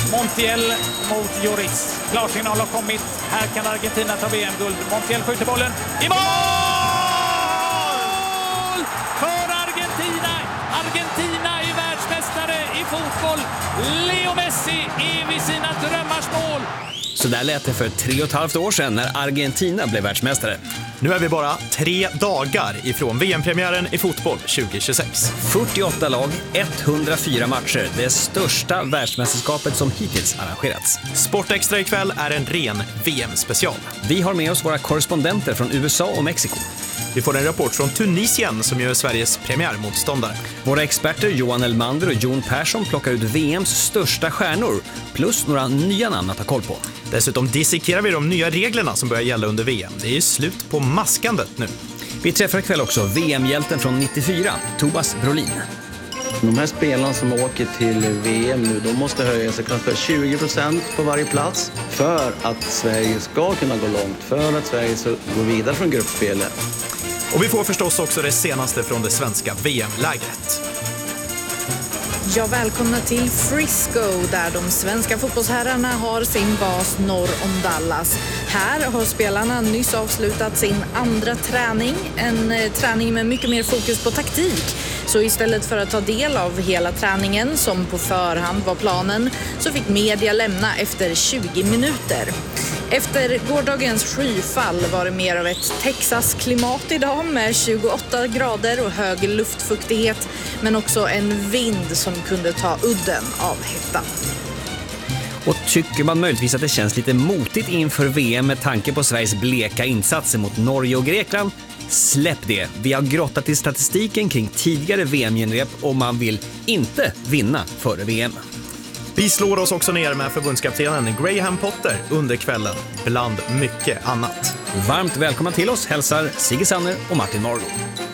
Montiel mot Lloris. Klarsignal har kommit. Här kan Argentina ta VM-guld. Montiel skjuter bollen i mål! För Argentina! Argentina är världsmästare i fotboll. Leo Messi är vid sina drömmars mål. Så där lät det för 3,5 år sedan när Argentina blev världsmästare. Nu är vi bara 3 dagar ifrån VM-premiären i fotboll 2026. 48 lag, 104 matcher. Det största världsmästerskapet som hittills arrangerats. Sportextra ikväll är en ren VM-special. Vi har med oss våra korrespondenter från USA och Mexiko. Vi får en rapport från Tunisien som ju är Sveriges premiärmotståndare. Våra experter Johan Elmander och Jon Persson plockar ut VMs största stjärnor plus några nya namn att ta koll på. Dessutom dissekerar vi de nya reglerna som börjar gälla under VM. Det är ju slut på maskandet nu. Vi träffar ikväll också VM-hjälten från 94, Tobias Brolin. De här spelarna som åker till VM nu, de måste höja sig kanske 20% på varje plats för att Sverige ska kunna gå långt, för att Sverige ska gå vidare från gruppspelet. Och vi får förstås också det senaste från det svenska VM-lägret. Jag välkomnar till Frisco där de svenska fotbollsherrarna har sin bas norr om Dallas. Här har spelarna nyss avslutat sin andra träning, en träning med mycket mer fokus på taktik. Så istället för att ta del av hela träningen som på förhand var planen så fick media lämna efter 20 minuter. Efter gårdagens skyfall var det mer av ett Texas-klimat idag med 28 grader och hög luftfuktighet men också en vind som kunde ta udden av hettan. Och tycker man möjligtvis att det känns lite motigt inför VM med tanke på Sveriges bleka insatser mot Norge och Grekland? Släpp det. Vi har grottat i statistiken kring tidigare VM-genrep och man vill inte vinna före VM. Vi slår oss också ner med förbundskaptenen Graham Potter under kvällen, bland mycket annat. Varmt välkomna till oss hälsar Sigge Sanner och Martin Margo.